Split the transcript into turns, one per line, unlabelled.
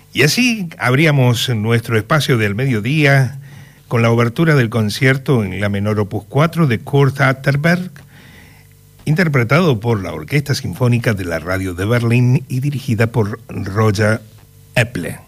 Y así abríamos nuestro espacio del mediodía con la obertura del concierto en la menor opus 4 de Kurt Atterberg, interpretado por la Orquesta Sinfónica de la Radio de Berlín y dirigida por Roger Eple.